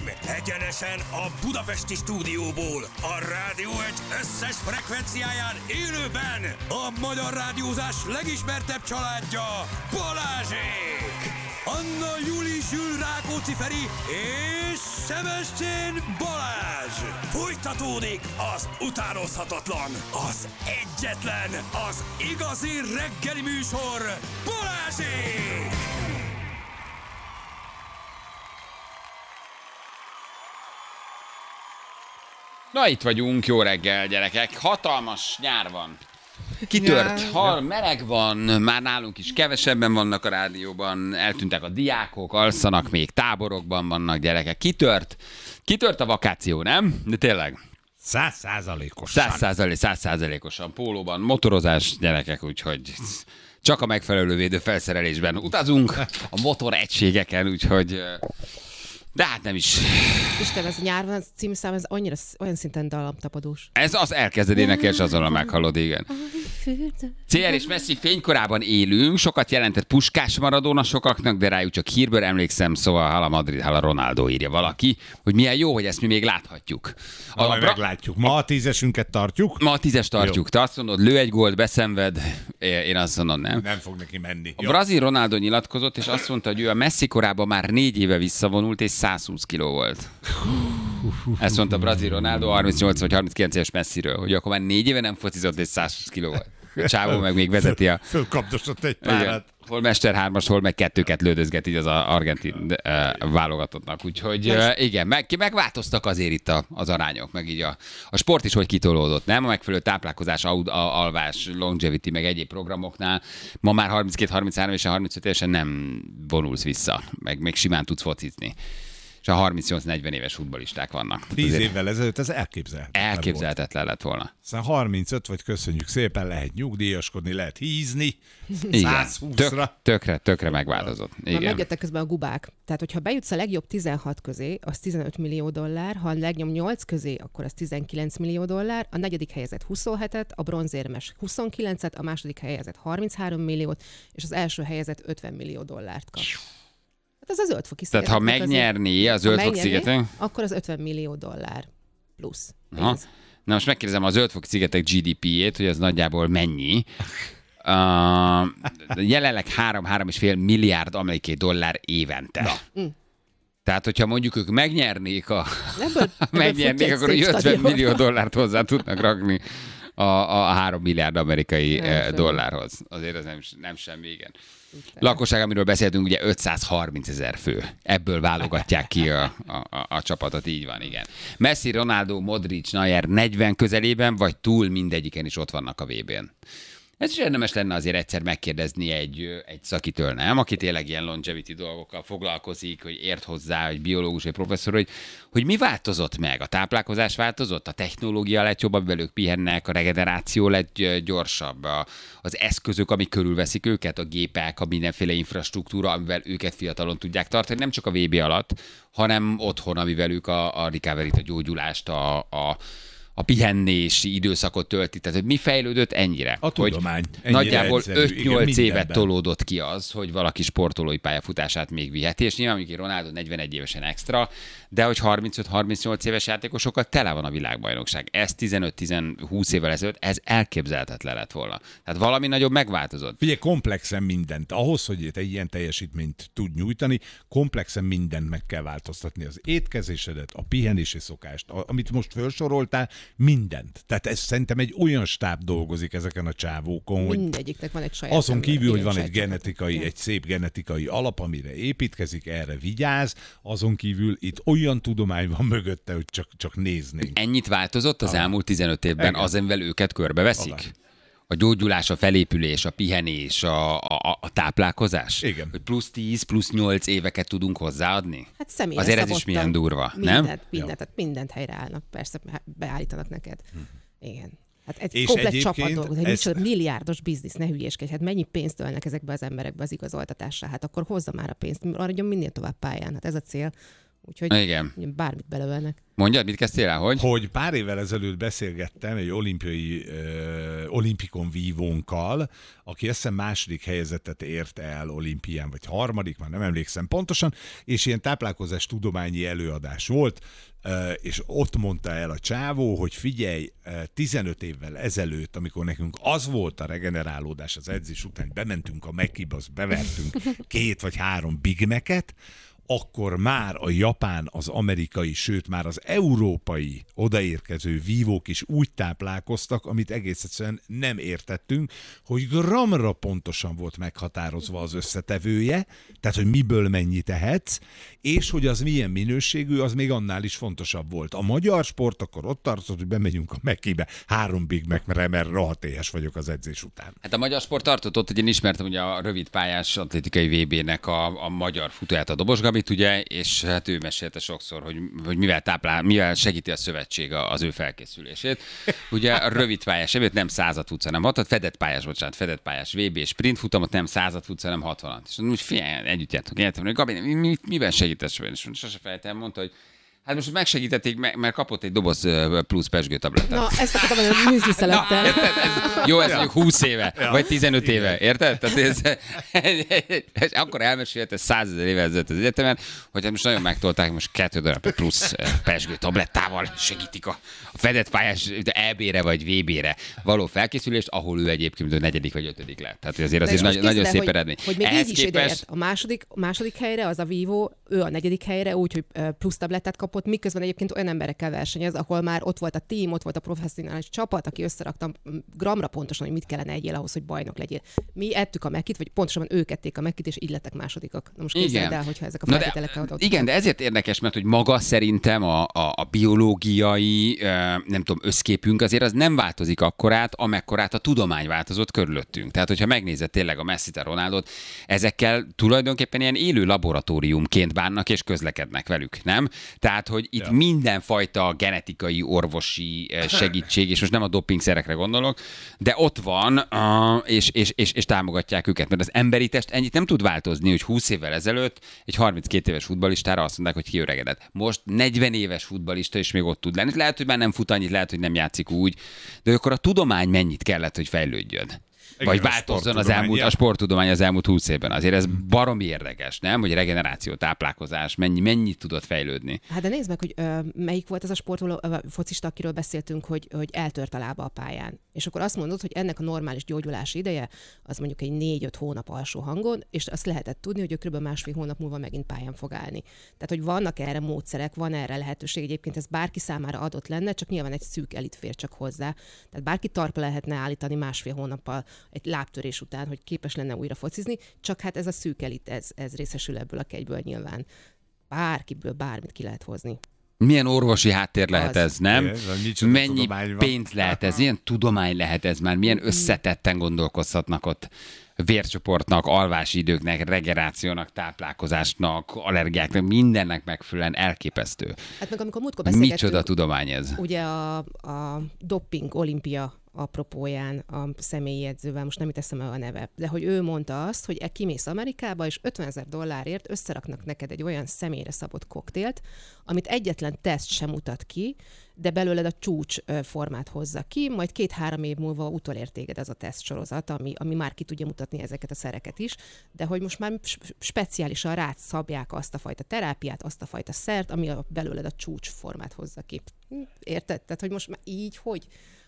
egyenesen a budapesti stúdióból, a Rádió Egy összes frekvenciáján élőben a magyar rádiózás legismertebb családja, Balázsék! Anna Júli Zsül Rákóczi Feri és Sebestyén Balázs! Folytatódik az utánozhatatlan, az egyetlen, az igazi reggeli műsor, Balázsék! Na itt vagyunk, jó reggel gyerekek, hatalmas nyár van. Kitört, meleg van, már nálunk is kevesebben vannak a rádióban, eltűntek a diákok, alszanak még, táborokban vannak gyerekek. Kitört a vakáció, nem? De tényleg. 100%-osan. 100%-osan pólóban, motorozás gyerekek, úgyhogy csak a megfelelő védőfelszerelésben utazunk, a motoregységeken, úgyhogy... De hát nem is. Isten, ez a nyár van, az című szám, ez olyan szinten dallamtapadós. Ez az elkezded énekelni, és azonnal meghallod, igen. CR és Messi fénykorában élünk, sokat jelentett Puskás Maradona sokaknak, de rájuk csak hírből emlékszem, szóval Hala Madrid, Hala Ronaldo, írja valaki, hogy milyen jó, hogy ezt mi még láthatjuk. Meglátjuk. Ma a 10-esünket tartjuk? Ma a 10-es tartjuk. Jó. Te azt mondod, lő egy gólt, beszenved, én azt mondom, nem. Nem fog neki menni. A brazil Ronaldo nyilatkozott, és azt mondta, hogy ő a Messi korában már 4 éve visszavonult, és 120 kiló volt. Ezt mondta a brazil Ronaldo 38 vagy 39 éves Messiről, hogy akkor már 4 éve nem focizott, és 120 kiló volt. A csávó meg még vezeti a... Fölkapdosott egy párat. Hol Mester 3-as, hol meg 2-ket lődözget így az argentin válogatottnak. Úgyhogy igen, megváltoztak azért itt az arányok, meg így a sport is hogy kitolódott, nem? A megfelelő táplálkozás, alvás, longevity, meg egyéb programoknál ma már 32-33 és a 35 évesen nem vonulsz vissza, meg még simán tudsz focizni. És a 38-40 éves futballisták vannak. 10 évvel ezelőtt ez elképzelhetetlen lett volna. Aztán 35 vagy, köszönjük szépen, lehet nyugdíjaskodni, lehet hízni. Igen. 120-ra. Tökre megváltozott. Igen. Megjöttek közben a gubák. Tehát, hogyha bejutsz a legjobb 16 közé, az $15 millió, ha a legjobb 8 közé, akkor az $19 millió, a negyedik helyezett 27-et, a bronzérmes 29-et, a második helyezett 33 milliót, és az első helyezett $50 millió kap. Hát az zöldfoki szigetek. Tehát ha megnyerné a zöldfoki szigetek, akkor az $50 millió plusz. Na most megkérdezem a zöldfoki szigetek GDP-jét, hogy az nagyjából mennyi. Jelenleg 3,5 milliárd amerikai dollár évente. Tehát, hogyha mondjuk ők megnyernék, megnyernék, akkor 50 millió dollárt hozzá tudnak rakni a 3 milliárd amerikai dollárhoz. Azért ez nem semmi, igen. Lakosság, amiről beszéltünk, ugye 530 000 fő. Ebből válogatják ki a csapatot, így van, igen. Messi, Ronaldo, Modric, Neuer 40 közelében, vagy túl mindegyiken is ott vannak a VB-n. Ez is érdemes lenne azért egyszer megkérdezni egy szakitől, nem? Aki tényleg ilyen longevity dolgokkal foglalkozik, hogy ért hozzá, hogy biológus vagy professzor, hogy mi változott meg? A táplálkozás változott? A technológia lett jobb, amivel ők pihennek, a regeneráció lett gyorsabb, az eszközök, amik körülveszik őket, a gépek, a mindenféle infrastruktúra, amivel őket fiatalon tudják tartani, nem csak a VB alatt, hanem otthon, amivel ők a recovery-t, a gyógyulást, a pihennési időszakot tölti. Tehát, hogy mi fejlődött ennyire? A tudomány. Nagyjából 5-8 évet tolódott ki az, hogy valaki sportolói pályafutását még viheti, és nyilván, amikor Ronaldo 41 évesen extra, de hogy 35-38 éves játékosokkal tele van a világbajnokság. Ez 15-20 évvel ezelőtt, ez elképzelhetetlen lett volna. Tehát valami nagyobb megváltozott. Figyelj, komplexen mindent. Ahhoz, hogy egy ilyen teljesítményt tud nyújtani, komplexen mindent meg kell változtatni. Az étkezésedet, a pihenési szokást, amit most felsoroltál, mindent. Tehát ez szerintem egy olyan stáb dolgozik ezeken a csávókon, hogy mindegyiknek van egy saját azon kívül, hogy van egy szép genetikai alap, amire építkezik, erre vigyáz, azon kívül itt olyan tudomány van mögötte, hogy csak néznénk. Ennyit változott az elmúlt 15 évben, az, amivel őket körbeveszik? A gyógyulás, a felépülés, a pihenés, a táplálkozás? Igen. Hogy plusz 10, plusz 8 éveket tudunk hozzáadni? Hát személyre azért ez is milyen durva, nem? Mindent helyreállnak, persze beállítanak neked. Igen. Hát egy és komplet csapat dolgoz, egy micsoda milliárdos biznisz, ne hülyéskedj. Hát mennyi pénzt ölnek ezekbe az emberekbe az igazoltatásra? Hát akkor hozza már a pénzt, maradjon minél tovább pályán. Hát ez a cél, Úgyhogy igen. Bármit belevelnek. Mondjad, mit kezdtél el, hogy? Hogy pár évvel ezelőtt beszélgettem egy olimpikon vívónkkal, aki azt hiszem második helyezetet ért el olimpián, vagy harmadik, már nem emlékszem pontosan, és ilyen táplálkozás tudományi előadás volt, és ott mondta el a csávó, hogy figyelj, 15 évvel ezelőtt, amikor nekünk az volt a regenerálódás az edzés után, bementünk a Meckibe, azt bevertünk 2 vagy 3 Big Mac-et, akkor már a japán, az amerikai, sőt már az európai odaérkező vívók is úgy táplálkoztak, amit egész egyszerűen nem értettünk, hogy gramra pontosan volt meghatározva az összetevője, tehát hogy miből mennyit tehetsz, és hogy az milyen minőségű, az még annál is fontosabb volt. A magyar sport akkor ott tartott, hogy bemegyünk a Meckibe 3 Big Mac, mert rohadt éhes vagyok az edzés után. Hát a magyar sport tartott ott, hogy én ismertem ugye a rövidpályás atlétikai VB-nek a magyar futóját, a Dobos Gabit, ugye, és hát ő mesélte sokszor, hogy mivel segíti a szövetség az ő felkészülését. Ugye a rövidpályás evőt nem 100-at futsz, hanem 6-at, fedett pályás VB sprinit futamot nem 100-at futsz, hanem 60-at. És úgy figyelj, együtt jártunk, értem, hogy Gabi, miben segítesz? És sose felejtem, mondta, hogy hát most megsegítették, mert kapott egy doboz plusz pezsgőtablettát. Na, ezt akartam mondani, a műzli szelettel. Jó, ez mondjuk 20 éve, vagy 15 éve, érted? Tehát ez akkor elmesélte 100 000 éve ezelőtt az egyetemen, hogy most nagyon megtolták, most 2 darab plusz pezsgőtablettával segítik a fedett pályás EB-re vagy VB-re való felkészülést, ahol ő egyébként a 4. vagy 5. lett. Tehát azért nagyon szép eredmény. Hogy még így is ideért. A második helyre az a vívó, ő a 4. helyre, úgyhogy plusz tablettát kapott, miközben egyébként olyan emberekkel versenyez, ahol már ott volt a team, ott volt a professzionális csapat, aki összeraktam gramra pontosan, hogy mit kellene egyél ahhoz, hogy bajnok legyél. Mi ettük a Mekit, vagy pontosan ők ették a Mekit, és így lettek másodikak. Na most képzeld el, hogyha ezek a feltételekkel adott. Igen, de ezért érdekes, mert hogy maga szerintem a biológiai, nem tudom, összképünk azért az nem változik akkorát, amekkorát a tudomány változott körülöttünk. Tehát, hogyha megnézed tényleg a Messit, a Ronaldot, ezekkel tulajdonképpen ilyen élő laboratóriumként bánnak és közlekednek velük, nem? Tehát, hogy itt mindenfajta genetikai, orvosi segítség, és most nem a dopingszerekre gondolok, de ott van, és támogatják őket. Mert az emberi test ennyit nem tud változni, hogy 20 évvel ezelőtt egy 32 éves futballistára azt mondták, hogy kiöregedett. Most 40 éves futballista, és még ott tud lenni. Lehet, hogy már nem fut annyit, lehet, hogy nem játszik úgy, de akkor a tudomány mennyit kellett, hogy fejlődjön? Vagy változzon a sporttudomány az elmúlt 20 évben. Azért ez baromi érdekes, nem? Hogy regeneráció, táplálkozás, mennyit tudott fejlődni. Hát de nézd meg, hogy melyik volt ez a focista, akiről beszéltünk, hogy eltört a lába a pályán. És akkor azt mondod, hogy ennek a normális gyógyulási ideje az mondjuk egy 4-5 hónap alsó hangon, és azt lehetett tudni, hogy ő kb. 1,5 hónap múlva megint pályán fog állni. Tehát, hogy vannak erre módszerek, van erre lehetőség. Egyébként ez bárki számára adott lenne, csak nyilván egy szűk elit fér csak hozzá. Tehát bárki talpra lehetne állítani 1,5 hónappal egy lábtörés után, hogy képes lenne újra focizni, csak hát ez a szűk elit, ez részesül ebből a kegyből nyilván. Bárkiből bármit ki lehet hozni. Milyen orvosi háttér lehet ez, nem? Mennyi pénz lehet ez? Milyen tudomány lehet ez már? Milyen összetetten gondolkozhatnak ott vércsoportnak, alvási időknek, regenerációnak, táplálkozásnak, allergiáknak, mindennek megfelelően elképesztő. Hát meg amikor múltkor beszélgettünk, micsoda tudomány ez? Ugye a doping olimpia apropóján a személyi edzővel, most nem itt eszem el a neve, de hogy ő mondta azt, hogy kimész Amerikába, és $50,000 összeraknak neked egy olyan személyre szabott koktélt, amit egyetlen teszt sem mutat ki, de belőled a csúcs formát hozza ki, majd 2-3 év múlva utolér téged ez a tesztsorozat, ami már ki tudja mutatni ezeket a szereket is, de hogy most már speciálisan rád szabják azt a fajta terápiát, azt a fajta szert, ami belőled a csúcs formát hozza ki. Érted? Tehát, hogy most már így, hogy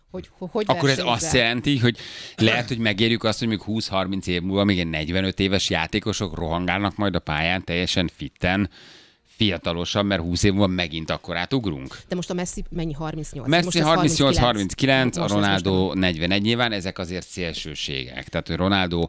akkor ez azt jelenti, hogy lehet, hogy megérjük azt, hogy még 20-30 év múlva még egy 45 éves játékosok rohangálnak majd a pályán teljesen fitten, fiatalosabb, mert 20 év múlva megint akkor átugrunk. De most a Messi mennyi 38? Messi 38-39, a Ronaldo 41 nyilván, ezek azért szélsőségek. Tehát, hogy Ronaldo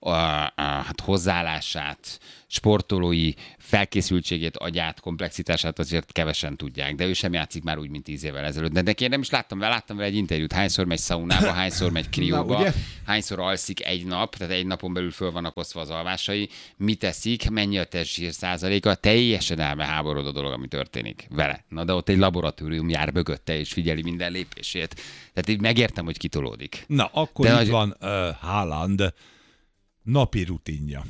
hát hozzáállását, sportolói felkészültségét, agyát, komplexitását azért kevesen tudják, de ő sem játszik már úgy, mint 10 évvel ezelőtt. De neki nem is láttam vele egy interjút, hányszor megy szaunába, hányszor megy krióba, hányszor alszik egy nap, tehát egy napon belül föl vannak osztva az alvásai, mit teszik, mennyi a testzsír százaléka, teljesen elmeháborodó dolog, ami történik vele. Na de ott egy laboratórium jár mögötte, és figyeli minden lépését. Tehát így megértem, hogy kitolódik. Na, akkor itt van Haaland napi rutinja.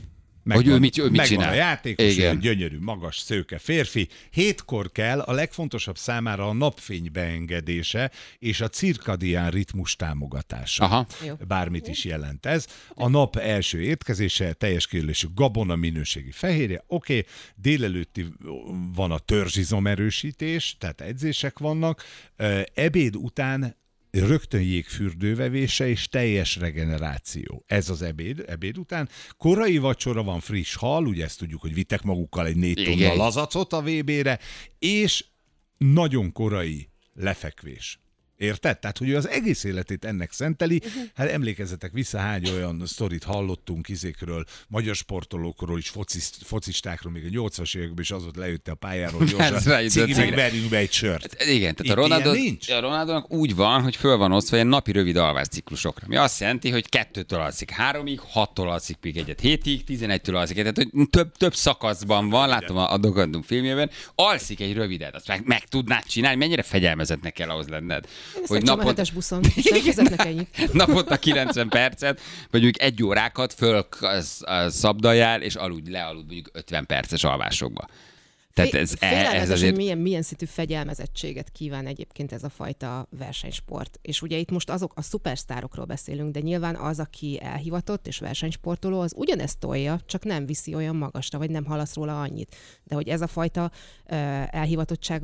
Hogy ő mit csinál. Megvan a játékos, Igen. gyönyörű, magas, szőke férfi. 7-kor kell, a legfontosabb számára a napfény beengedése és a cirkadián ritmus támogatása. Aha. Bármit is jelent ez. A nap első étkezése, teljes kijelölésű gabona minőségi fehérje, oké, délelőtti van a törzsizomerősítés, tehát edzések vannak, ebéd után rögtön jégfürdővevése és teljes regeneráció. Ez az ebéd után. Korai vacsora van, friss hal, ugye ezt tudjuk, hogy vittek magukkal egy 4 tonna lazacot a VB-re, és nagyon korai lefekvés. Érted? Tehát, hogy ő az egész életét ennek szenteli. Hát emlékezzetek vissza, hány olyan sztorit hallottunk izékről, magyar sportolókról is, focistákról, még a 80-as években is az volt, leütte a pályáról gyorsan, cigi, meg verjünk be egy sört. Igen, tehát a Ronaldónak úgy van, hogy föl van osztva ilyen napi rövid alvásciklusokra. Mi azt jelenti, hogy 2-től alszik 3-ig, 6-tól alszik még egyet 7-ig, 11-től alszik egyet, tehát hogy több szakaszban van, látom a Dokumentum filmjében, alszik egy rövidet, azt meg tudnád csinálni, mennyire fegyelmezettnek kell ahhoz lenned. Hogy napot... buszon, nem fizetnek ennyit. Naponta 90 percet, vagy mondjuk 1 órákat föl szabdaljál, és lealud mondjuk 50 perces alvásokba. Tehát ez azért... milyen szintű fegyelmezettséget kíván egyébként ez a fajta versenysport. És ugye itt most azok a szupersztárokról beszélünk, de nyilván az, aki elhivatott és versenysportoló, az ugyanezt tolja, csak nem viszi olyan magasra, vagy nem hallasz róla annyit. De hogy ez a fajta elhivatottság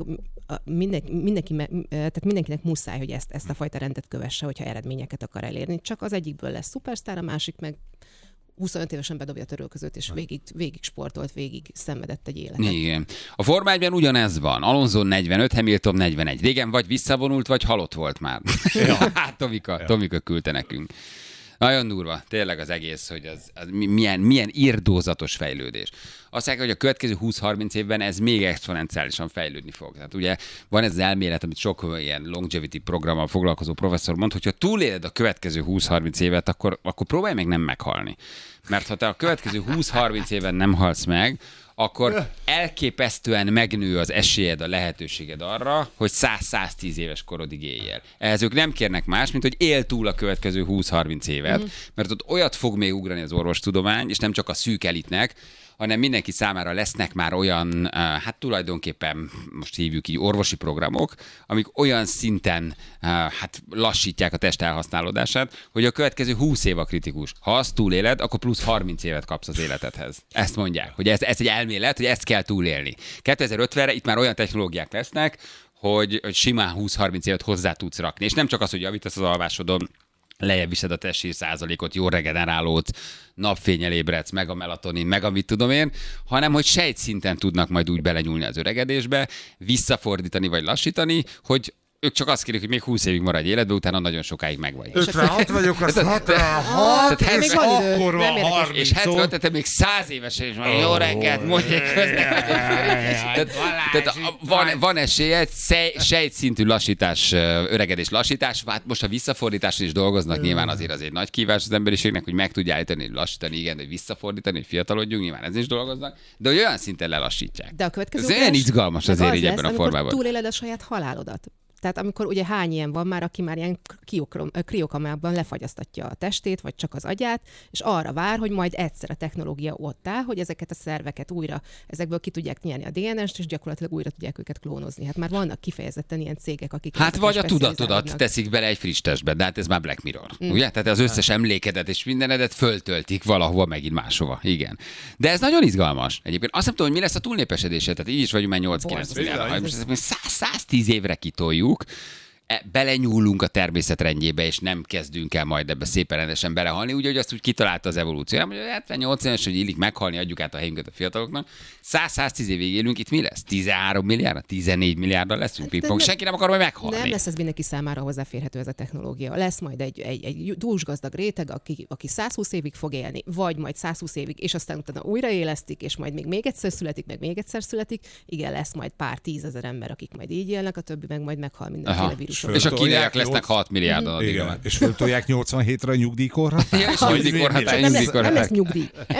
tehát mindenkinek muszáj, hogy ezt a fajta rendet kövesse, hogyha eredményeket akar elérni. Csak az egyikből lesz szupersztár, a másik meg 25 évesen bedobja a törölközőt, és végig sportolt, végig szenvedett egy életet. Igen. A Forma 1-ben ugyanez van. Alonso 45, Hamilton 41. Régen vagy visszavonult, vagy halott volt már. Hát Tomika küldte nekünk. Nagyon durva, tényleg az egész, hogy az milyen irdózatos fejlődés. Azt mondják, hogy a következő 20-30 évben ez még exponenciálisan fejlődni fog. Tehát ugye van ez az elmélet, amit sok ilyen longevity programmal foglalkozó professzor mond, hogyha túléled a következő 20-30 évet, akkor próbálj meg nem meghalni. Mert ha te a következő 20-30 éven nem halsz meg, akkor elképesztően megnő az esélyed, a lehetőséged arra, hogy 100-110 éves korodig éljél. Ehhez ők nem kérnek más, mint hogy él túl a következő 20-30 évet, mert ott olyat fog még ugrani az orvostudomány, és nem csak a szűk elitnek, hanem mindenki számára lesznek már olyan, hát tulajdonképpen most hívjuk így orvosi programok, amik olyan szinten hát lassítják a test elhasználódását, hogy a következő 20 év a kritikus. Ha azt túléled, akkor plusz 30 évet kapsz az életedhez. Ezt mondják, hogy ez egy elmélet, hogy ezt kell túlélni. 2050-re itt már olyan technológiák lesznek, hogy simán 20-30 évet hozzá tudsz rakni. És nem csak az, hogy javítasz az alvásodon, lejjebb viszed a testsír százalékot, jó regenerálót, napfényel ébredsz, meg a melatonin, meg amit tudom én, hanem hogy sejtszinten tudnak majd úgy belenyúlni az öregedésbe, visszafordítani vagy lassítani, hogy ők csak azt kérik, hogy még 20 évig maradj életbe, utána nagyon sokáig megvagy. 56 vagyok, azt 66, és akkor van 30. És 70, tehát még 100 évesen is van, jó reggelt, mondják közben. Tehát van esélye, egy sejtszintű lassítás, öregedés lassítás, hát most a visszafordításon is dolgoznak, nyilván azért az egy nagy kívás az emberiségnek, hogy meg tudja állítani, hogy lassítani, igen, hogy visszafordítani, hogy fiatalodjunk, nyilván ez is dolgoznak, de hogy olyan szinten lelassítják. De a következő ez olyan izgalmas azért így ebben a formában. Túléled a saját halálodat. Tehát amikor ugye hány ilyen van már, aki már ilyen kriokamában lefagyasztatja a testét, vagy csak az agyát, és arra vár, hogy majd egyszer a technológia ott áll, hogy ezeket a szerveket újra, ezekből ki tudják nyerni a DNS-t, és gyakorlatilag újra tudják őket klónozni. Hát már vannak kifejezetten ilyen cégek, akik... Hát vagy a tudatodat teszik bele egy friss testbe, de hát ez már Black Mirror. Ugye? Tehát az összes emlékedet és mindenedet föltöltik valahova, megint máshova. Igen. De ez nagyon izgalmas. Egyébként azt nem tudom, hogy mi lesz a túlnépesedése, tehát így is vagyunk már 8-9 milliárd. Most 110 évre kitoljuk, belenyúlunk a természet rendjébe, és nem kezdünk el majd ebbe szépen rendesen belehalni, úgy, hogy azt úgy kitalálta az evolúció. Nem, hogy 78 éves, hogy illik meghalni, adjuk át a helyünket a fiataloknak. 100-110 évig élünk, itt mi lesz? 13 milliárd, 14 milliárddal leszünk pingpong. Senki nem akar majd meghalni. Nem lesz ez mindenki számára hozzáférhető ez a technológia. Lesz majd egy dúsgazdag réteg, aki 120 évig fog élni, vagy majd 120 évig, és aztán utána újraélesztik, és majd még egyszer születik, meg még egyszer születik. Igen, lesz majd pár 10 000 ember, akik majd így élnek, a többi meg majd meghal mindenféle vírus. És a kínaiak lesznek 6 milliárdan. És föltolják 87-re a nyugdíjkorra? Nem lesz nyugdíj.